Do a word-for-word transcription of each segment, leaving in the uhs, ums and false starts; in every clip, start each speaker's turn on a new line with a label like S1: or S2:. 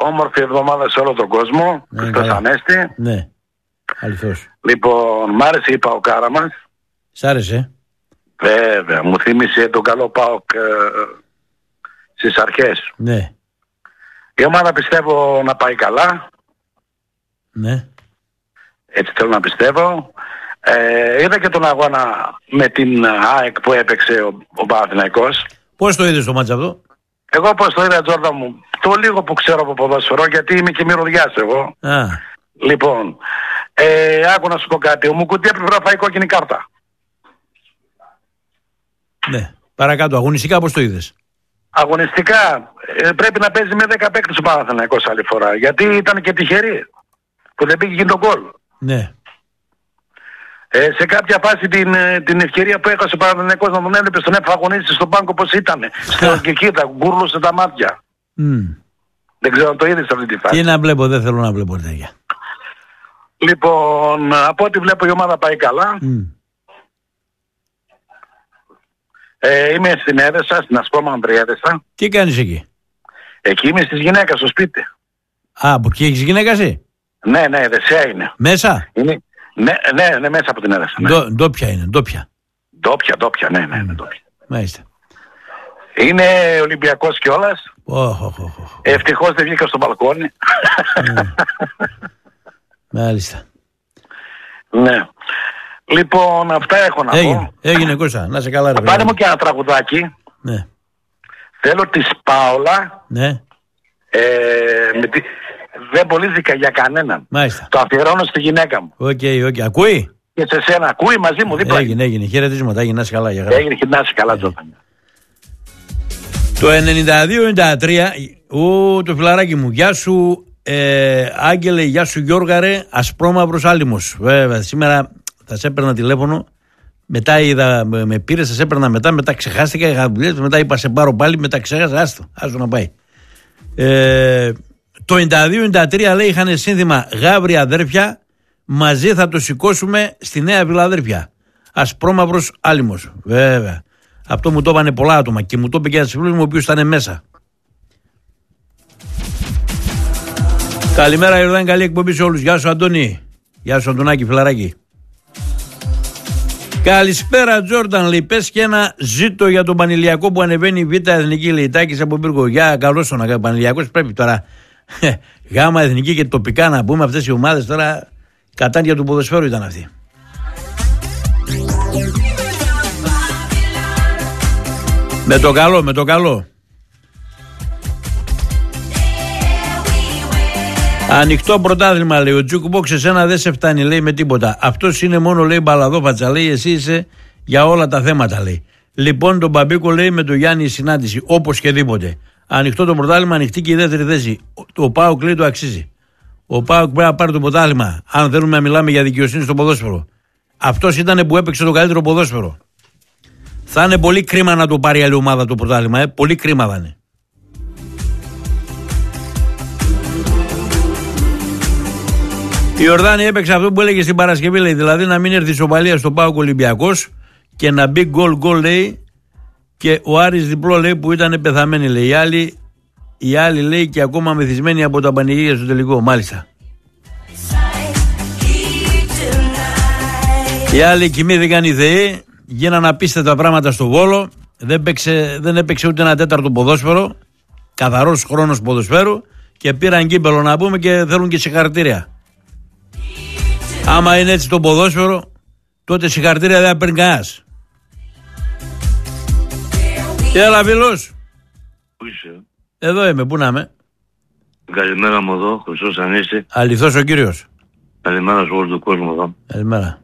S1: Όμορφη εβδομάδα σε όλο τον κόσμο.
S2: Ναι,
S1: Χριστός Ανέστη.
S2: Ναι, αληθώς.
S1: Λοιπόν, μ' άρεσε η Παοκάρα μας.
S2: Σ' άρεσε?
S1: Βέβαια, μου θύμισε τον καλό Πάοκ ε, στις αρχές.
S2: Ναι.
S1: Η ομάδα πιστεύω να πάει καλά.
S2: Ναι.
S1: Έτσι θέλω να πιστεύω. Ε, είδα και τον αγώνα με την ΑΕΚ που έπαιξε ο, ο Παναθηναϊκός.
S2: Πώς το είδες το μάτς αυτό?
S1: Εγώ πώς το είδα, Τζόρντα μου, το λίγο που ξέρω από ποδόσφαιρο, γιατί είμαι και μυρωδιάς εγώ.
S2: Α.
S1: Λοιπόν, ε, άκου να σου πω κάτι. Ο Μουκουτί έπρεπε να φάει κόκκινη κάρτα.
S2: Ναι. Παρακάτω, αγωνιστικά πώς το είδες?
S1: Αγωνιστικά ε, πρέπει να παίζει με δέκα παίκτες ο Παναθηναϊκός άλλη φορά. Γιατί ήταν και τυχερή που δεν πήγε τον γκολ.
S2: Ναι.
S1: Ε, σε κάποια φάση την, την ευκαιρία που έχασε ο Παναθηναϊκός να τον έβλεπε στον εφαγωνίστη στον πάγκο όπως ήταν. Στο και κοίτα, γκούρλωσε τα μάτια.
S2: Mm.
S1: Δεν ξέρω αν το είδες αυτή τη φάση.
S2: Τι να βλέπω, δεν θέλω να βλέπω τέτοια.
S1: Λοιπόν, από ό,τι βλέπω η ομάδα πάει καλά.
S2: Mm.
S1: Ε, είμαι στην Έδεσα, στην Ασπρόμαυρη Έδεσα.
S2: Τι κάνεις εκεί?
S1: Εκεί είμαι στις γυναίκες στο σπίτι.
S2: Α, από εκεί έχεις γυναίκα εσύ?
S1: Ναι, ναι, Εδεσσέα είναι.
S2: Μέσα?
S1: Είναι... Ναι, ναι, ναι, μέσα από την Έδεσα. Ναι.
S2: Ντο, ντόπια είναι, ντόπια.
S1: Ντόπια, ντόπια, ναι, ναι, ναι, ντόπια.
S2: Μάλιστα.
S1: Είναι Ολυμπιακός κιόλας.
S2: Oh, oh, oh, oh.
S1: Ευτυχώς δεν βγήκα στο μπαλκόνι.
S2: Mm. Μάλιστα.
S1: Ναι. Λοιπόν, αυτά έχω να
S2: Έγινε,
S1: πω.
S2: έγινε Κώστα, να σε καλά ρε.
S1: Πάρε μου και ένα τραγουδάκι.
S2: Ναι.
S1: Θέλω της Πάολα.
S2: Ναι.
S1: Ε, με τη... Δεν πωλήθηκα για κανέναν.
S2: Μάλιστα.
S1: Το αφιερώνω στη γυναίκα μου.
S2: Οκ, okay, οκ. Okay. Ακούει?
S1: Και σε σένα. Ακούει μαζί μου δίπλα.
S2: Έγινε, έγινε. Χαιρετίσματα, έγινε, να είσαι καλά. Για
S1: έγινε, να είσαι καλά, Τζόταν.
S2: Το ενενήντα δύο ενενήντα τρία, ο, το φιλαράκι μου, γεια σου ε, Άγγελε, γεια σου Γιώργαρε, ασπρόμαυρος άλυμος. Βέβαια, σήμερα θα σε έπαιρνα τηλέφωνο, μετά είδα, με, με πήρε, θα σε έπαιρνα μετά, μετά ξεχάστηκα, είχα δουλειές, μετά είπα σε πάρω πάλι, μετά ξέχασα, άστο, άστο να πάει. Ε, το ενενήντα δύο ενενήντα τρία λέει είχαν σύνθημα Γάβρια αδέρφια, μαζί θα το σηκώσουμε στη Νέα Φιλαδέλφια. Ασπρόμαυρος άλυμος, βέβαια. Αυτό μου το είπανε πολλά άτομα και μου το είπε και ένας φίλος μου ο οποίος ήταν μέσα. Καλημέρα Ιορδάνη, καλή εκπομπή σε όλους. Γεια σου Αντώνη. Γεια σου Αντωνάκη φιλαράκι. Καλησπέρα Τζόρνταν, λέει, πες και ένα ζήτο για τον Πανηλιακό που ανεβαίνει η Β' Εθνική, λέει, Τάκης από Πύργο. Γεια, καλώς τον αγάπη. Πανηλιακός πρέπει τώρα Γάμα Εθνική και τοπικά να πούμε, αυτές οι ομάδες τώρα κατάντια του ποδοσφαίρου ήταν αυτή. Με το καλό, με το καλό. Ανοιχτό πρωτάθλημα, λέει. Ο Τζουκμπόξ εσένα δεν σε φτάνει, λέει, με τίποτα. Αυτός είναι μόνο, λέει, μπαλαδόφατσα, λέει. Εσύ είσαι για όλα τα θέματα, λέει. Λοιπόν, τον Μπαμπίκο, λέει, με τον Γιάννη η συνάντηση, όπως και δίποτε. Ανοιχτό το πρωτάθλημα, ανοιχτή και η δεύτερη θέση. Ο ΠΑΟΚ, λέει, το αξίζει. Ο ΠΑΟΚ πρέπει να πάρει το πρωτάθλημα, αν θέλουμε να μιλάμε για δικαιοσύνη στο ποδόσφαιρο. Αυτός ήταν που έπαιξε το καλύτερο ποδόσφαιρο. Θα είναι πολύ κρίμα να το πάρει άλλη ομάδα το πρωτάθλημα, ε. Πολύ κρίμα θα είναι. Η Ιορδάνη έπαιξε αυτό που έλεγε στην Παρασκευή, λέει, δηλαδή να μην έρθει ισοπαλία στον ΠΑΟΚ Ολυμπιακός και να μπει γκολ γκολ, λέει, και ο Άρης διπλό, λέει, που ήταν πεθαμένοι, λέει. Οι άλλοι, οι άλλοι, λέει, και ακόμα μεθυσμένοι από τα πανηγύρια στο τελικό, μάλιστα. Οι άλλοι κοιμήθηκαν οι θεοί, γίνανε απίστευτα πράγματα στο Βόλο, δεν, παίξε, δεν έπαιξε ούτε ένα τέταρτο ποδόσφαιρο, καθαρός χρόνος ποδοσφαίρου, και πήραν κύπελο να πούμε και θέλουν και συγχαρητήρια. Άμα είναι έτσι το ποδόσφαιρο, τότε συγχαρητήρια δεν θα παίρνει κανένας. Έλα φίλος.
S3: Πού είσαι?
S2: Εδώ είμαι, πού να είμαι?
S3: Καλημέρα μου εδώ, Χριστός Ανέστη.
S2: Αληθώς ο κύριος.
S3: Καλημέρα σε όλο τον κόσμο εδώ.
S2: Καλημέρα.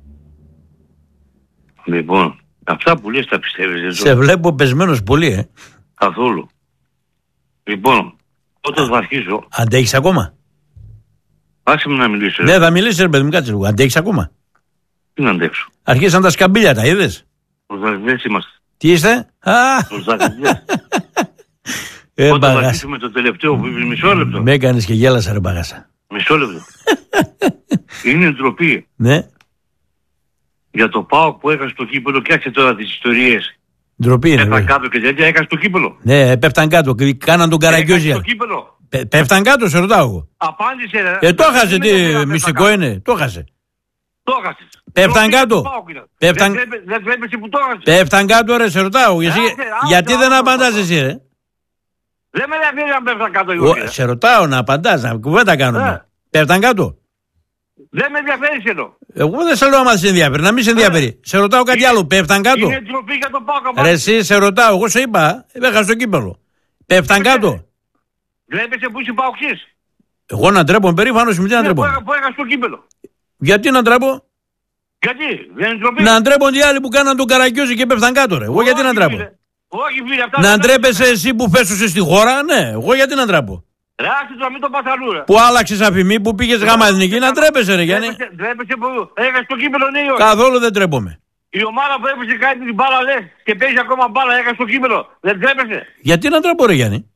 S3: Λοιπόν, αυτά που λες τα πιστεύεις? Δεν
S2: Σε βλέπω πεσμένος πολύ, ε.
S3: Καθόλου. Λοιπόν, όταν θα αρχίσω...
S2: Αντέχεις ακόμα?
S3: Άσε με να μιλήσω.
S2: Ναι, θα μιλήσεις ρε παιδί μου, κάτσε λίγο. Αντέχεις ακόμα?
S3: Τι να αντέξω?
S2: Αρχίσαν τα σκαμπίλια, τα είδες?
S3: Πρωταθλητές είμαστε.
S2: Τι είστε?
S3: Πρωταθλητές.
S2: Ε,
S3: όταν θα
S2: μπαγάσα.
S3: αρχίσουμε το τελευταίο που είπες, μισό λεπτό.
S2: Με έκανες και γέλασα ρε μπαγάσα.
S3: Μισό λεπτό. Είναι ντροπή.
S2: Ναι.
S3: Για το ΠΑΟΚ που έχασε το κύπελο και άρχισε τώρα τις ιστορίες.
S2: Ντροπή είναι.
S3: Έπεφταν
S2: βέβαια.
S3: κάτω και τέτοια, έχασε το κύπελο.
S2: Ναι, πέφταν κάτω. Κάναν τον Καραγκιόζια.
S3: Το κύπελο.
S2: Πε, πέφταν κάτω, σε ρωτάω εγώ.
S3: Απάντησε. Ρε.
S2: Ε, το έχασε, τι μυστικό είναι. Το έχασε.
S3: Το έχασες.
S2: Πέφταν κάτω. Πέφταν...
S3: Δεν, δεν βλέπεις που το έχασες.
S2: Πέφταν κάτω, ρε, σε ρωτάω. Εσύ... Άσε, γιατί άσε, δεν άσε, απαντάς εσύ, ρε.
S3: Δεν με ενδιαφέρει αν πέφταν κάτω οι όροι.
S2: Σε ρωτάω να απαντάς, να κουβέντα κάνουμε. Ε. Πέφταν κάτω.
S3: Δεν με ενδιαφέρει σε εδώ.
S2: Εγώ δεν σε λέω άμα σε ενδιαφέρει, να μην σε ενδιαφέρει. Ε. Σε ρωτάω κάτι είναι, άλλο, πέφταν κάτω.
S3: Είναι ντροπή για το Πάοκ.
S2: Ρε, εσύ σε ρωτάω, εγώ σε είπα, έχασα το κύπελο. Πέφταν κάτω.
S3: Βλέπεσαι που είσαι Παοξής.
S2: Εγώ να τρέπω περήφανος, μη τι να τρέπω.
S3: Που έχασε το κύπελο.
S2: Γιατί να τρέπω.
S3: Γιατί, δεν είναι ντροπή.
S2: Να ντρέπονται οι άλλοι που κάναν τον Καραγκιόζη και πέφταν κάτω, ρε. Εγώ γιατί να ντρέπω.
S3: Όχι, φίλε, αυτά
S2: να ντρέπεσαι εσύ που φέσουσες στη χώρα, ναι. Εγώ γιατί να ντρέπω.
S3: Ρε, άσαι το, μην το πας αλλού, ρε.
S2: Που άλλαξες αφημί, που πήγες γάμα εθνική, να ντρέπεσαι, ρε Γιάννη.
S3: Ντρέπεσαι που έχασε το κύπελο, ναι, όχι.
S2: Καθόλου δεν ντρέπομαι.
S3: Η ομάδα που έπαιζε κάτι την μπάλα, λες, και παίζει ακόμα μπάλα, έχασε το κύπελο. Δεν ντρέπεσαι.
S2: Γιατί να ντρέπω, ρε Γιάννη.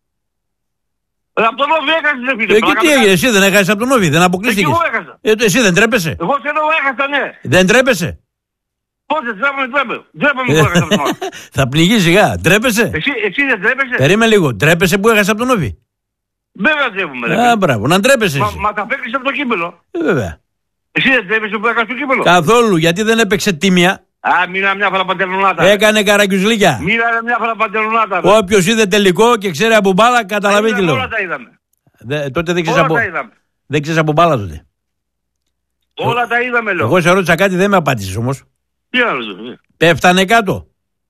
S3: Από τον Όβι έχασες, ρε φίλε.
S2: Ε, και τι έγινε, εσύ δεν έχασες από τον Όβι, δεν αποκλείστηκες.
S3: Εγώ έχασα.
S2: Ε, εσύ δεν τρέπεσαι.
S3: Εγώ σε λέω έχασα, ναι.
S2: Δεν τρέπεσαι.
S3: Πώς δεν τρέπομαι, τρέπομαι. Τρέπομαι που έχασα από τον Όβι.
S2: Θα πληγεί σιγά, τρέπεσαι.
S3: Εσύ, εσύ δεν τρέπεσαι.
S2: Περίμενε λίγο, τρέπεσαι που έχασες από τον Όβι.
S3: Βέβαια τρέπομαι, ρε.
S2: Α, μπράβο, να τρέπεσαι.
S3: Μα, μα τα παίξεις από το κύπελο.
S2: Ε, βέβαια.
S3: Εσύ δεν τρέπεσαι που έχασες το κύπελο.
S2: Καθόλου, γιατί δεν έπαιξε τίμια.
S3: Α, μίλα μια φορά παντελονάτα.
S2: Έκανε καραγκιουζλίκια.
S3: Μίλα μια φορά παντελονάτα.
S2: Όποιος είδε τελικό και ξέρει από μπάλα, καταλαβαίνει τι λέω.
S3: Όλα τα είδαμε.
S2: Δε, τότε δεν ξέρεις από...
S3: Δεν
S2: από μπάλα τότε.
S3: Όλα τα είδαμε, λέω.
S2: Εγώ σε ρώτησα κάτι, δεν με απάντησες όμως.
S3: Τι άλλο, ναι.
S2: Πέφτανε κάτω.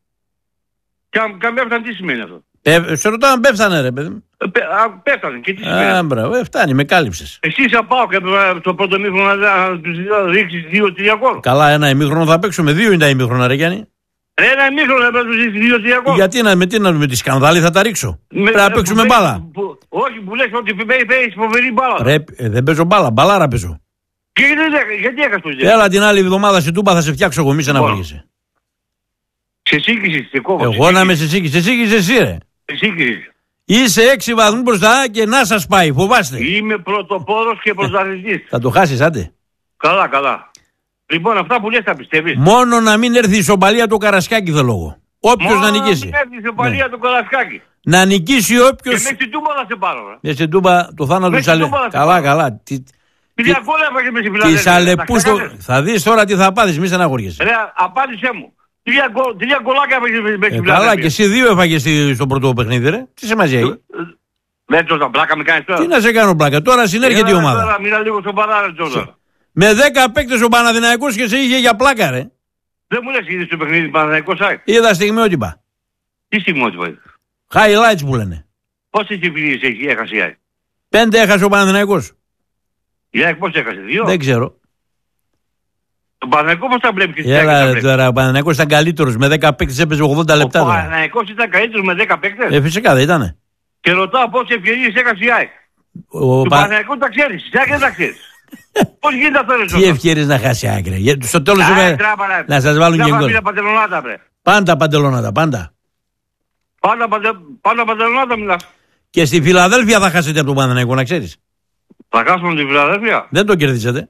S3: Καν πέφτανε, τι σημαίνει αυτό.
S2: Πε, σε ρωτάω αν πέφτανε, ρε παιδί.
S3: Ε, πέ, α, πέφτανε και τι σημαίνει.
S2: Α, μπράβο, ε, φτάνει, με κάλυψες.
S3: Εσύ είσαι πάω και το πρώτο ημίχρονο να τους ρίξεις δύο τρία γκολ.
S2: Καλά, ένα ημίχρονο θα παίξουμε, δύο είναι τα ημίχρονα, ρε Γιάννη.
S3: Ρε, ένα ημίχρονο να τους ρίξεις δύο τρία γκολ.
S2: Γιατί να, με τι να με τη σκανδάλη θα τα ρίξω. Με, Πρέπει να παίξουμε που, μπάλα.
S3: Που, όχι, που λες ότι παίζεις φοβερή μπάλα.
S2: Ρε, ε, δεν παίζω μπάλα, μπαλάρα παίζω.
S3: Και γιατί, γιατί έκας το ζέο.
S2: Έλα την άλλη εβδομάδα σε Τούμπα θα σε φτιάξω εγώ, μη σε αναβολγέσαι.
S3: Σε σύγκριση, σε κόβω.
S2: Εγώ να με σε σύγκριση, σε σύγκριση εσύ ρε.
S3: Σε σύγκριση.
S2: Είσαι έξι βαθμούς μπροστά και να σας πάει, φοβάστε.
S3: Είμαι πρωτοπόρος και πρωταθλητής.
S2: Θα το χάσεις, άντε.
S3: Καλά, καλά. Λοιπόν, αυτά που λες τα πιστεύεις.
S2: Μόνο να μην έρθει η ισοπαλία του Καρασκάκη θέλω εγώ. Όποιος να νικήσει.
S3: Να μην έρθει η ισοπαλία ναι. του Καρασκάκη.
S2: Να νικήσει όποιος. Και
S3: μέσα στην Τούμπα θα σε πάρω.
S2: Μέσα στην Τούμπα το θάνατο της Αλεπού. Καλά, καλά. Της Αλεπού θα δεις τώρα τι θα πάθεις, μη στεναχωριέσαι.
S3: Ρε, απάντησέ μου. Τρία γκολάκια έφαγες με την
S2: πλάτη. Καλά, και εσύ δύο έφαγες στο πρώτο παιχνίδι, ρε. Τι σημασία έχει.
S3: Δεν τόσο πλάκα με κάνεις τώρα.
S2: Τι να σε κάνω πλάκα, τώρα συνέρχεται η ομάδα.
S3: Τώρα μίλα λίγο στον παράδειγμα.
S2: Με δέκα παίκτες ο Παναθηναϊκός και σε είχε για πλάκα, ρε.
S3: Δεν μου λες είδες το παιχνίδι Παναθηναϊκός ΑΕΚ.
S2: Είδα στιγμιότυπα.
S3: Τι στιγμιότυπα είδες.
S2: Highlights που λένε.
S3: Πόσες ευκαιρίες έχει έχασε η ΑΕΚ.
S2: Πέντε έχασε ο Παναθηναϊκός.
S3: Η ΑΕΚ πώς έχασε, δύο.
S2: Δεν ξέρω.
S3: Τον Παναθηναϊκό πώς τα βλέπεις και
S2: Έλα τώρα, ο Παναθηναϊκός ήταν καλύτερος. Με δέκα παίκτες έπαιζε ογδόντα λεπτά.
S3: Ο Παναθηναϊκός ήταν καλύτερος με δέκα παίκτες.
S2: Ε, φυσικά δεν ήτανε.
S3: Και ρωτάω πόσες ευκαιρίες έχασε η ΑΕΚ. Ο Του πα... Παναθηναϊκού τα ξέρεις, η ΑΕΚ δεν τα ξέρεις. Πώς γίνεται αυτό ρε.
S2: Τι ευκαιρίες να χάσει η ΑΕΚ ρε. Στο τέλος είπε να σας βάλουν και γκολ. Πάντα παντελονάτα, πάντα.
S3: Πάντα, πάντα παντελονάτα μιλάς.
S2: Και στη Φιλαδέλφια θα χάσετε από τον Παναθηναϊκό, να ξέρεις.
S3: Θα χάσουμε τη Φιλαδέλφια.
S2: Δεν το κερδίσατε.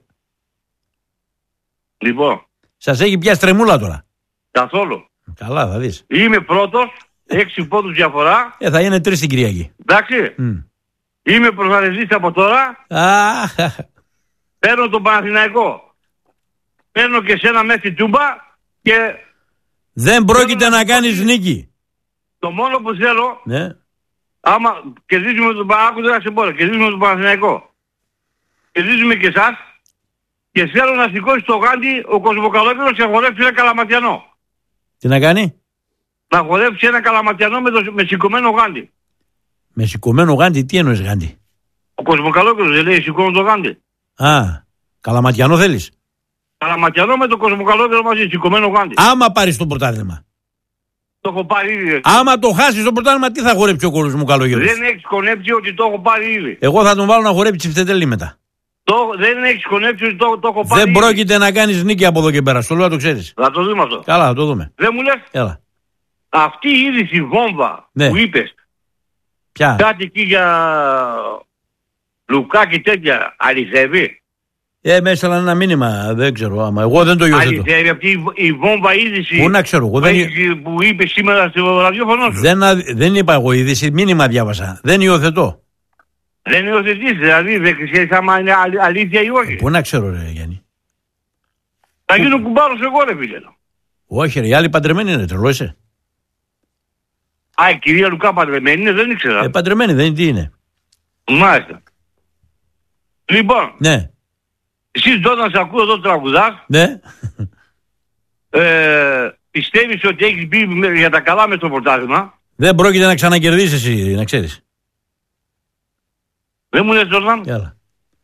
S3: Λοιπόν.
S2: Σας έχει πια στρεμούλα τώρα.
S3: Καθόλου.
S2: Καλά, θα δεις.
S3: Είμαι πρώτος, έξι πόντους διαφορά.
S2: Ε, θα είναι τρεις την Κυριακή.
S3: Εντάξει. Mm. Είμαι πρωταθλητής από τώρα.
S2: Ah.
S3: Παίρνω τον Παναθηναϊκό. Παίρνω και σένα μέσα στην Τούμπα και...
S2: Δεν πρόκειται να κάνεις νίκη.
S3: Το μόνο που θέλω...
S2: Ναι.
S3: Άμα κερδίζουμε τον Παναθηναϊκό, κερδίζουμε τον Παναθηναϊκό. Κερδίζουμε και εσάς. Και θέλω να σηκώσει το γάντι ο Κοσμοκαλόπουλος και να χορέψει ένα καλαματιανό.
S2: Τι να κάνει?
S3: Να χορέψει ένα καλαματιανό με, το, με σηκωμένο γάντι.
S2: Με σηκωμένο γάντι, τι εννοείς γάντι?
S3: Ο Κοσμοκαλόπουλος δεν λέει σηκώνω το γάντι.
S2: Α, καλαματιανό θέλεις?
S3: Καλαματιανό με το Κοσμοκαλόπουλο μαζί, σηκωμένο γάντι.
S2: Άμα πάρεις το πρωτάθλημα.
S3: Το έχω πάρει ήδη.
S2: Άμα το χάσεις το πρωτάθλημα, τι θα χορέψει ο Κοσμοκαλόπουλος?
S3: Δεν έχεις κονέψει ότι το έχω πάρει ήδη.
S2: Εγώ θα τον βάλω να χορέψει τσιφτετέλη μετά.
S3: Το, δεν έχεις κονέψει ότι το, το έχω πάρει.
S2: Δεν πρόκειται να κάνεις νίκη από εδώ και πέρα. Στο λέω να το ξέρεις.
S3: Θα το δούμε αυτό.
S2: Καλά, θα το δούμε.
S3: Δεν μου λες.
S2: Έλα.
S3: Αυτή η είδηση βόμβα ναι. που είπες.
S2: Ποια?
S3: Κάτι εκεί για Λουκάκι τέτοια. Αληθεύει.
S2: Ε, με έστειλαν ένα μήνυμα. Δεν ξέρω άμα. Εγώ δεν το υιοθετώ.
S3: Αληθεύει αυτή η, η βόμβα είδηση.
S2: Πού να ξέρω. Εγώ δεν...
S3: που είπε σήμερα στο ραδιόφωνο σου.
S2: Δεν, δεν είπα εγώ είδηση. Μήνυμα διάβασα. Δεν υιοθετώ.
S3: Δεν υιοθετήσει, δηλαδή δεν ξέρεις άμα είναι αλ- αλήθεια ή όχι.
S2: Πού να ξέρω, ρε Γιάννη.
S3: Θα γίνω κουμπάρος εγώ, ρε φίλε.
S2: Όχι, ρε, οι άλλοι παντρεμένοι είναι, τρελό είσαι.
S3: Α, η κυρία Λουκά παντρεμένη είναι, δεν ήξερα.
S2: Ε, παντρεμένοι δεν είναι, τι είναι.
S3: Μάλιστα. Λοιπόν,
S2: Ναι,
S3: εσείς όταν σε ακούω εδώ τραγουδάς,
S2: ναι.
S3: ε, πιστεύεις ότι έχεις μπει με- για τα καλά με το πρωτάθλημα.
S2: Δεν πρόκειται να ξανακερδίσεις εσύ, να ξέρεις.
S3: Δεν μου λες Τζόρνταν,
S2: Έλα.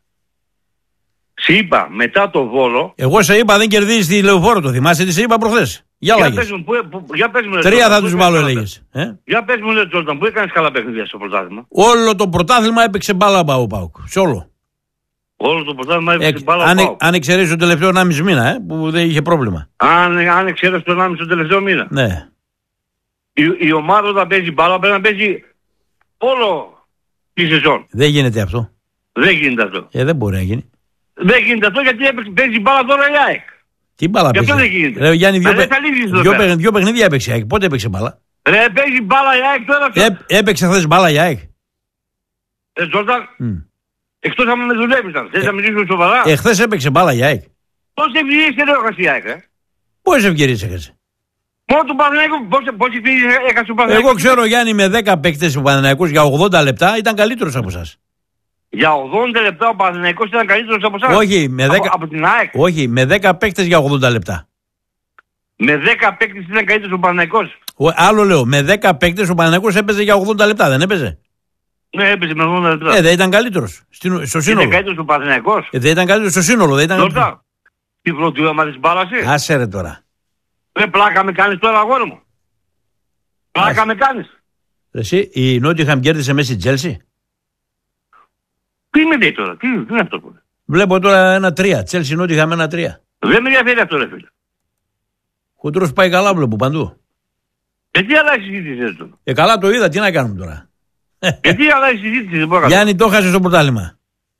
S3: σε είπα μετά το Βόλο.
S2: Εγώ σε είπα δεν κερδίζεις τη Λεωφόρο, το θυμάσαι τι σε είπα προχθές. Για
S3: Για πες
S2: λάγες.
S3: μου, που, που, για πες μου, ρε,
S2: Τρία
S3: Τζόρνταν,
S2: θα
S3: που
S2: τους
S3: έκανες
S2: βάλω,
S3: καλά
S2: έλεγες. Ε?
S3: παιχνίδια. Για πες μου, ρε Τζόρνταν, που έκανες καλά παιχνίδια στο πρωτάθλημα.
S2: Όλο το πρωτάθλημα έπαιξε μπάλα ο Πάουκ. Σε όλο.
S3: Όλο το πρωτάθλημα έπαιξε
S2: Εκ-
S3: μπάλα
S2: αν,
S3: ο Πάουκ.
S2: αν εξαιρέσει το τελευταίο ενάμιση μήνα, ε, που δεν είχε πρόβλημα.
S3: Αν, αν εξαίρεσαι τον άμεσο τελευταίο μήνα.
S2: Ναι.
S3: Η, η ομάδα όταν παίζει μπάλα πρέπει να παίζει όλο τη σεζόν.
S2: Δεν γίνεται αυτό.
S3: Δεν γίνεται αυτό.
S2: Ε, δεν μπορεί να γίνει.
S3: Δεν γίνεται αυτό γιατί έπαιξε, παίζει μπάλα τώρα η ΑΕΚ.
S2: Τι μπάλα
S3: Γι' αυτό
S2: παίζει.
S3: δεν γίνεται.
S2: Ρε, Γιάννη, δύο,
S3: Μα δεν
S2: παι-
S3: θα λύσεις εδώ
S2: δύο,
S3: πέρα.
S2: παιγ- δύο παιχνίδια έπαιξε η ΑΕΚ. Πότε έπαιξε μπάλα.
S3: Ρε παίζει μπάλα η ΑΕΚ τώρα.
S2: Ε, έπαιξε χθες μπάλα η ΑΕΚ.
S3: Ε, Τζόρνταν,
S2: Μμ.
S3: εκτός αν με δουλεύεις αν. Θες να μιλήσουμε σοβαρά.
S2: Ε, χθες έπαιξε μπάλα η ΑΕΚ.
S3: Πόσες ευκαιρίες δεν έχασε η ΑΕΚ, ε.
S2: Πόσες ευκαιρίες έχασε.
S3: Μόνο του Παναθηναϊκού, πόσες πόσες ευκαιρίες έχασε ο Παναθηναϊκός.
S2: Εγώ ξέρω, Γιάννη, με δέκα παίκτες ο Παναθηναϊκός για ογδόντα λεπτά ήταν καλύτερος από εσάς.
S3: Για ογδόντα λεπτά ο Παναθηναϊκός ήταν καλύτερος από εσάς.
S2: Όχι, με
S3: Από,
S2: δέκα,
S3: από την ΑΕΚ.
S2: όχι, με δέκα παίκτες για ογδόντα λεπτά.
S3: Με δέκα παίκτες ήταν καλύτερος ο Παναθηναϊκός.
S2: Ο, άλλο λέω, με δέκα παίκτες ο Παναθηναϊκός έπαιζε για ογδόντα λεπτά, δεν έπαιζε.
S3: Ναι, έπαιζε με ογδόντα λεπτά.
S2: Ε, δεν ήταν καλύτερος. Στην- Στο
S3: Είναι
S2: σύνολο.
S3: καλύτερος ο Παναθηναϊκός.
S2: Ε, δεν ήταν καλύτερος στο σύνολο. Δεν ήταν...
S3: Τώρα, τι πρώτη ομάδα της μπάλας είναι.
S2: Άσε ρε τώρα.
S3: Ρε πλάκα με κάνεις τώρα αγόρι μου. Πλάκα με κάνεις.
S2: Εσύ, η Νότιχαμ κέρδισε μέσα στη Τζέλσι.
S3: Τι με λέει τώρα, τι, τι είναι αυτό που είναι.
S2: Βλέπω τώρα ένα τρία. Τσέλσι Νότιχαμ ένα τρία.
S3: Δεν με ενδιαφέρει αυτό ρε φίλε.
S2: Χοντρός πάει καλά, βλέπω παντού.
S3: Γιατί αλλάζει η συζήτηση τώρα.
S2: Ε, καλά το είδα, τι να κάνουμε τώρα.
S3: Γιατί αλλάζει η συζήτηση, δεν μπορώ να κάνω.
S2: Γιάννη, το χάσε στο πρωτάθλημα.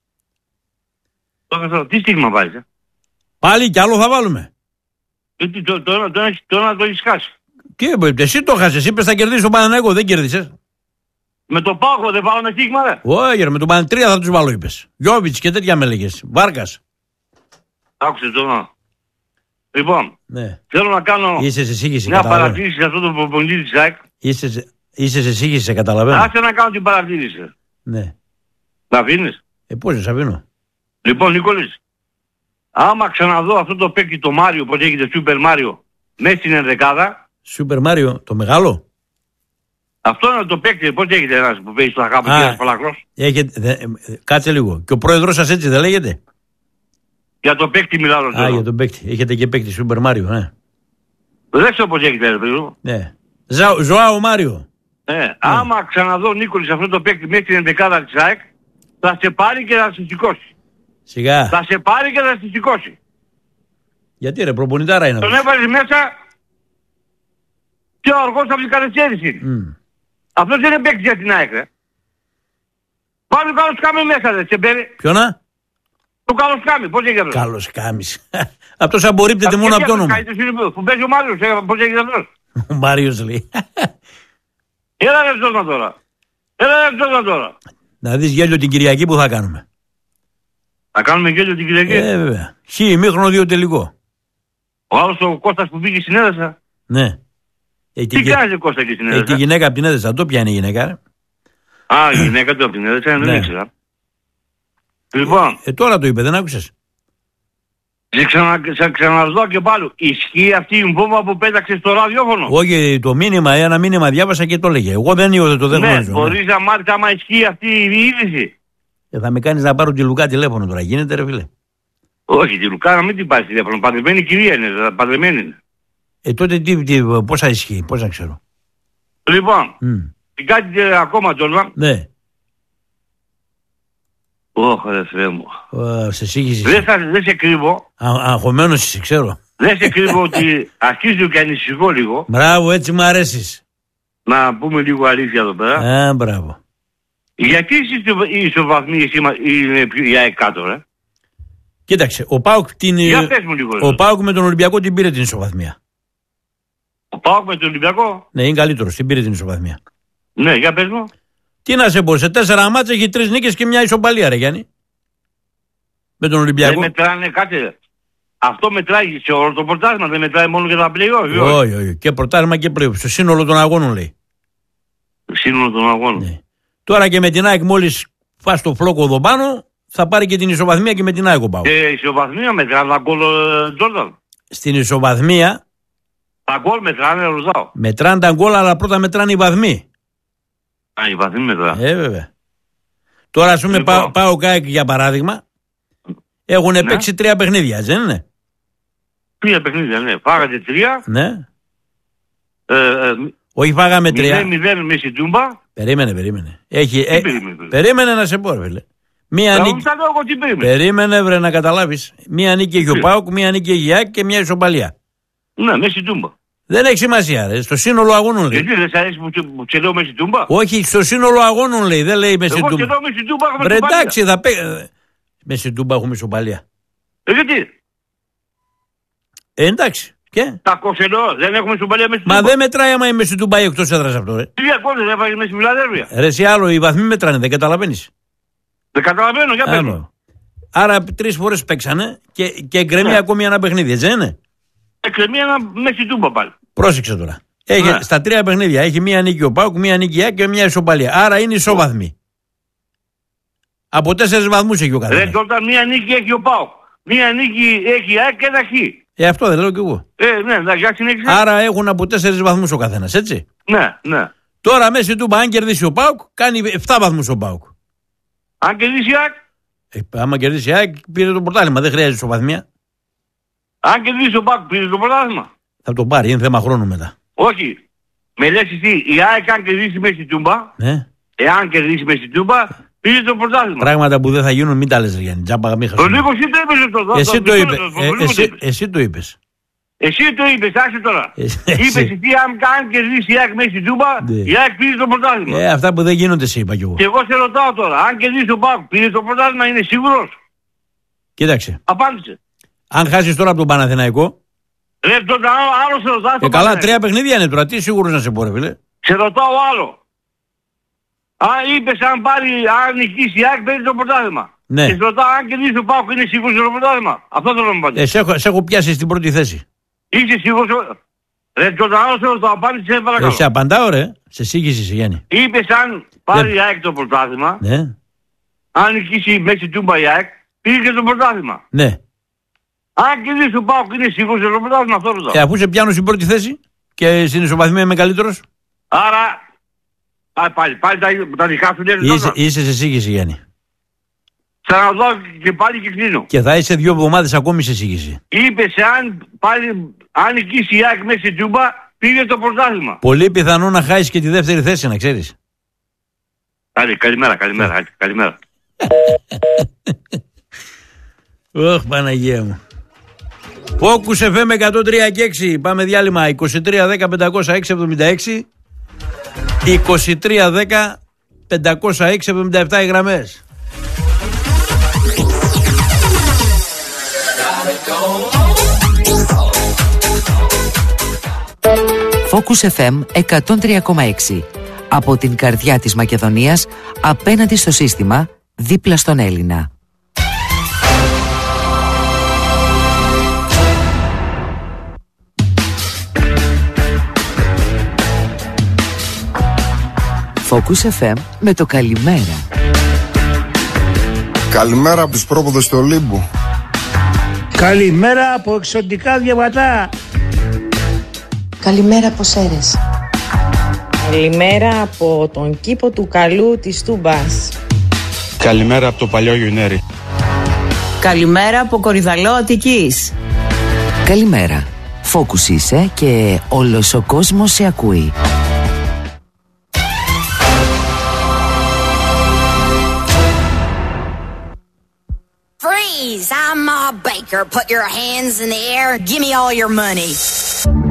S3: Το έκανα. Τι στίγμα βάζεις, ε.
S2: Πάλι κι άλλο θα βάλουμε.
S3: Γιατί το, το, το, το, το, το, το έχεις χάσει.
S2: Τι έπρεπε, εσύ το χάσες, είπες θα κερδίσεις τον Παναθηναϊκό, δεν κέρδισες.
S3: Με το πάγο δεν βάλαμε στίγμα ρε.
S2: Όχι, ρε, με τον Παναθηναϊκό τρία θα τους βάλω, είπες. Γιώβιτς και τέτοια με έλεγες. Βάρκας.
S3: Άκουσες τώρα. Λοιπόν,
S2: Ναι.
S3: θέλω να κάνω
S2: Είσαι σε σύγχυση,
S3: μια
S2: καταλαβαίνω.
S3: παρατήρηση σε αυτό το προπονητή της ΑΕΚ.
S2: Είσαι, σε- είσαι σε σύγχυση, σε καταλαβαίνω.
S3: Άσε να κάνω την παρατήρηση.
S2: Ναι.
S3: Να αφήνεις.
S2: Ε, πώς σε αφήνω.
S3: Λοιπόν, Νικόλης, άμα ξαναδώ αυτό το παίκτη το Μάριο, που λέγεται Super Mario, μέσα στην ενδεκάδα,
S2: Σούπερ Μάριο, το μεγάλο.
S3: αυτό είναι το παίκτη, πώς λέγεται ένας που παίζει στο αγάπη
S2: Α.
S3: και ένας παλακρός.
S2: Έχετε, δε, ε, ε, κάτσε λίγο. Και ο πρόεδρος σας έτσι δεν λέγεται.
S3: Για το παίκτη μιλάω
S2: Α,
S3: τώρα.
S2: για τον παίκτη. Έχετε και παίκτη Σούπερ Μάριο, ναι.
S3: Δεν ξέρω πώς λέγεται, ρε παιδί μου.
S2: Ναι. Ζα, Ζωάο Μάριο.
S3: Ε, άμα ξαναδώ Νίκολης αυτό το παίκτη μέσα στην ενδεκάδα της ΑΕΚ, θα σε πάρει και θα σε σηκώσει.
S2: Σιγά.
S3: Θα σε πάρει και θα σε σηκώσει.
S2: Γιατί ρε, προπονητάρα είναι
S3: Τον
S2: αυτός.
S3: έβαλες μέσα πιο αργός από την καθυστέρηση.
S2: Μμ.
S3: Αυτός δεν είναι παίκτης για την ΑΕΚ, ρε. Πάλι το καλός κάμι μέσα, ρε, Τσεμπέρι.
S2: Ποιο να?
S3: Το καλός κάμι, πώς έγινε αυτό.
S2: Καλός κάμις. Αυτός απορρίπτεται μόνο από το όνομα.
S3: Που παίζει ο Μάριος, ε, πώς έγινε αυτός.
S2: Ο Μάριος λέει.
S3: Έλα ρε Τζόρνταν τώρα. Έλα ρε Τζόρνταν τώρα.
S2: Να δεις γέλιο την Κυριακή που θα κάνουμε.
S3: Θα κάνουμε γέλιο την Κυριακή.
S2: Ε, βέβαια. Χι, ημίχρονο, δύο τελικό.
S3: Ο άλλος ο Κώστας που πήγε στην Έδεσα.
S2: Ναι. Ε,
S3: Τι κάνεις ρε Κώστα εκεί στην
S2: ε, τη
S3: Έδεσα.
S2: γυναίκα από την έδεσα. Το πιάνει η γυναίκα, ρε.
S3: Α, η γυναίκα του από την Έδεσα, δεν
S2: Ναι.
S3: ήξερα. Λοιπόν,
S2: Ε, τώρα το είπε, δεν άκουσες.
S3: σε, ξανα, σε ξαναδώ και πάλι. Ισχύει αυτή η βόμβα που πέταξε στο ραδιόφωνο.
S2: Όχι, το μήνυμα, ένα μήνυμα διάβασα και το έλεγε. Εγώ δεν είδα, το δεν
S3: Ναι,
S2: γνώριζω. Ναι.
S3: μπορείς να μάθεις άμα ισχύει αυτή η είδηση.
S2: Ε, θα με κάνεις να πάρω τη Λουκά τηλέφωνο τώρα. Γίνεται, ρε φίλε.
S3: Όχι, τη Λουκά να μην την πάρεις τηλέφωνο. Παντρεμένη κυρία είναι, παντρεμένη είναι.
S2: Ε, τότε τι, τι, πόσα ισχύει, πώς να ξέρω.
S3: Λοιπόν,
S2: Μμ.
S3: και κάτι ε, ακόμα Τζόρνταν.
S2: Ναι.
S3: Ωχ, ρε Θεέ μου.
S2: Ε, σε σύγχυση.
S3: Δεν, θα, δεν σε κρύβω,
S2: Α- αγχωμένος είσαι, ξέρω.
S3: δεν σε κρύβω ότι αρχίζω και ανησυχώ λίγο.
S2: Μπράβο, έτσι μου αρέσεις.
S3: Να πούμε λίγο αλήθεια εδώ πέρα.
S2: Α, μπράβο.
S3: Γιατί οι ισοβαθμοί είναι πιο για εκάτω, ρε.
S2: Κοίταξε, ο Πάουκ, την,
S3: Για πες μου λίγο.
S2: ο
S3: ρε.
S2: Πάουκ με τον Ολυμπιακό την πήρε την ισοβαθμία.
S3: Ο Πάοκ με τον Ολυμπιακό.
S2: Ναι, είναι καλύτερος, την πήρε την ισοβαθμία.
S3: Ναι, για πες μου.
S2: Τι να σε πω, σε τέσσερα μάτσα έχει τρεις νίκες και μια ισοπαλία, ρε Γιάννη. Με τον Ολυμπιακό.
S3: Δεν μετράνε κάτι. Αυτό μετράει σε όλο το πρωτάθλημα, δεν μετράει μόνο για τα play-off.
S2: Όχι, όχι. Και πρωτάθλημα και play-off. Στο σύνολο των αγώνων λέει.
S3: Το σύνολο των αγώνων.
S2: Ναι. Τώρα και με την ΑΕΚ μόλις φας το φλόκο εδώ πάνω, θα πάρει και την ισοβαθμία και με την ΑΕΚ ο Πάοκ.
S3: Και η ισοβαθμία μετράνε τα γκολ Τζόρνταν.
S2: Στην ισοβαθμία.
S3: Τα γκολ μετράνε, ρωτάω.
S2: Μετράνε τα γκολ, αλλά πρώτα μετράνε οι βαθμοί.
S3: Α, οι βαθμοί μετράνε.
S2: Ε, βέβαια. Τώρα, α πούμε,
S3: Λοιπόν.
S2: πάω ΚΑΕΚ για παράδειγμα. Έχουν
S3: Ναι.
S2: παίξει τρία παιχνίδια, δεν είναι.
S3: Τρία παιχνίδια, ναι. Φάγατε τρία.
S2: Ναι.
S3: Ε, ε,
S2: Όχι, φάγαμε τρία.
S3: μηδέν μηδέν με στην Τούμπα.
S2: Περίμενε, περίμενε. Έχει, ε,
S3: περίμενε.
S2: περίμενε να σε πω, ρε φίλε. Μία
S3: Θα μου
S2: νίκη.
S3: τα λέω εγώ τι περίμενε.
S2: Περίμενε, βρε, να καταλάβεις. Μία νίκη έχει ο
S3: Τι?
S2: ΠΑΟΚ, μία νίκη έχει η ΑΕΚ και μία ισοπαλία.
S3: Ναι, με στην Τούμπα.
S2: Δεν έχει σημασία, ρε. Στο σύνολο αγώνων λέει.
S3: Γιατί δεν σ' αρέσει που, τε- που τσελέω με στην Τούμπα.
S2: Όχι, στο σύνολο αγώνων λέει. Δεν λέει με στην
S3: Εγώ
S2: Τούμπα.
S3: τσελέω με στην Τούμπα. έχουμε
S2: Βρε,
S3: ισοπαλία.
S2: εντάξει, θα παί... Με στην Τούμπα έχουμε ισοπαλία.
S3: Ε, γιατί.
S2: Ε, εντάξει. Και.
S3: Τα κοξελώ, δεν έχουμε ισοπαλία με στην
S2: Μα
S3: Τούμπα.
S2: δεν μετράει άμα είμαι στην Τούμπα ή εκτός έδρας αυτό, ρε.
S3: Τρία γκολ δεν έφαγε με στη Φιλαδέλφια.
S2: Ρε, εσύ άλλο, οι βαθμοί μετράνε, δεν καταλαβαίνεις.
S3: Δεν καταλαβαίνω, για πες μου.
S2: Άλλο. Άρα τρεις φορές παίξανε και, και εγκρεμεί
S3: Ναι.
S2: ακόμη ένα παιχνίδι, έτσι δεν είναι.
S3: Εκκρεμεί ένα με στην Τούμπα πάλι.
S2: Πρόσεξε τώρα. Έχει,
S3: Ναι.
S2: Στα τρία παιχνίδια έχει μία νίκη ο ΠΑΟΚ, μία νίκη η ΑΕΚ και μία ισοπαλία. Άρα είναι ισόβαθμοι. Από τέσσερις βαθμούς έχει ο
S3: Ρε,
S2: καθένας.
S3: τότε μία νίκη έχει ο ΠΑΟΚ. Μία νίκη έχει η ΑΕΚ και ένα χ.
S2: Ε, αυτό δεν λέω κι εγώ.
S3: Ε, ναι, εντάξει, για συνέχισε.
S2: Άρα έχουν από τέσσερις βαθμούς ο καθένας, έτσι.
S3: Ναι, ναι.
S2: Τώρα μέσα στην Τούμπα, αν κερδίσει ο ΠΑΟΚ, κάνει επτά βαθμούς ο ΠΑΟΚ.
S3: Αν κερδίσει η ΑΕΚ,
S2: Ε, άμα κερδίσει η ΑΕΚ, πήρε το πρωτάθλημα, δεν χρειάζεται ισοβαθμία.
S3: αν κερδίσει ο ΠΑΟΚ, πήρε το πρωτάθλημα.
S2: Θα το πάρει, είναι θέμα χρόνου μετά.
S3: Όχι. Με λες εσύ, η ΑΕΚ αν κερδίσει μέσα στην Τούμπα,
S2: Ναι.
S3: εάν κερδίσει μέσα στην Τούμπα, πήρε το πρωτάθλημα.
S2: Πράγματα που δεν θα γίνουν, μην τα λες, ρε Γιάννη. Τζάμπα, μην
S3: Το
S2: χασούμε.
S3: Νίκο εσύ το είπες αυτό.
S2: Εσύ το είπες. Ε, εσύ, εσύ το είπες.
S3: Εσύ το είπες, άσε τώρα.
S2: Εσύ-
S3: Είπες
S2: εσύ.
S3: εσύ αν αν κερδίσει η ΑΕΚ μέσα στην Τούμπα,
S2: Ναι.
S3: η ΑΕΚ πήρε το πρωτάθλημα.
S2: Ε, αυτά που δεν γίνονται, σε είπα κι εγώ.
S3: Και εγώ σε ρωτάω τώρα, αν κερδίσει ο ΠΑΟΚ, πήρε το πρωτάθλημα, είναι σίγουρος.
S2: Κοίταξε.
S3: Απάντησε.
S2: Αν χάσει τώρα από τον Παναθηναϊκό.
S3: Ρε, τότε άλλο, άλλο σε ρωτάω.
S2: Ε,
S3: στο
S2: καλά,
S3: Παναθηναϊκό.
S2: τρία παιχνίδια είναι τώρα. Τι σίγουρο να σε πω, ρε φίλε.
S3: Σε ρωτάω άλλο. Αν είπες αν πάρει, αν νικήσει η ΑΕΚ, παίρνει το πρωτάθλημα.
S2: Ναι.
S3: Και σε ρωτάω αν κερδίσει ο ΠΑΟΚ, είναι σίγουρος στο πρωτάθλημα. Αυτό θέλω να μου απαντήσεις.
S2: Ε, σε, έχω, σε έχω πιάσει στην πρώτη θέση.
S3: Είσαι σίγουρος. Ρε, τότε άλλο σε ρωτάω, απάντησε,
S2: Ε,
S3: παρακαλώ.
S2: σε απαντάω, ρε. Σε σύγχυση, σε Γιάννη.
S3: Είπες αν πάρει
S2: Ναι.
S3: η ΑΕΚ το πρωτάθλημα,
S2: Ναι.
S3: αν νικήσει μέσα στην Τούμπα η ΑΕΚ, πήρε και το πρωτάθλημα.
S2: Ναι.
S3: Αν κερδίσει ο ΠΑΟΚ, είναι σίγουρος στο πρωτάθλημα, αυτό ρωτάω.
S2: Ε, αφού σε πιάνω στην πρώτη θέση και στην ισοβαθμία είμαι καλύτερο.
S3: Άρα, α, πάλι, πάλι τα, τα δικά σου λένε
S2: Είσαι,
S3: τώρα.
S2: είσαι σε σύγχυση, Γιάννη.
S3: Ξαναδώ και πάλι και κλείνω.
S2: Και θα είσαι δύο εβδομάδες ακόμη σε σύγχυση.
S3: Είπες αν πάλι, αν νικήσει η ΑΕΚ μέσα στην Τούμπα, πήρε το πρωτάθλημα.
S2: Πολύ πιθανό να χάσει και τη δεύτερη θέση, να ξέρεις.
S3: Άντε, καλημέρα, καλημέρα, άντε, καλημέρα.
S2: Ωχ, Παναγία μου. Focus εφ εμ εκατόν τρία και έξι. Πάμε διάλειμμα. είκοσι τρία δέκα πεντακόσια έξι εβδομήντα έξι. είκοσι τρία δέκα πεντακόσια έξι εβδομήντα επτά οι γραμμές.
S4: Focus εφ εμ εκατόν τρία κόμμα έξι. Από την καρδιά της Μακεδονίας, απέναντι στο σύστημα, δίπλα στον Έλληνα. Focus εφ εμ με το καλημέρα.
S5: Καλημέρα από τους πρόποδες του Ολύμπου.
S6: Καλημέρα από εξωτικά διαβατά.
S7: Καλημέρα από Σέρες.
S8: Καλημέρα από τον κήπο του Καλού της Τούμπας.
S9: Καλημέρα από το παλιό Γιουνέρι.
S10: Καλημέρα από Κορυδαλό Αττικής.
S4: Καλημέρα. Focus είσαι και όλος ο κόσμος σε ακούει.
S11: Freeze! I'm Ma Baker. Put your hands in the air. Give me all your money.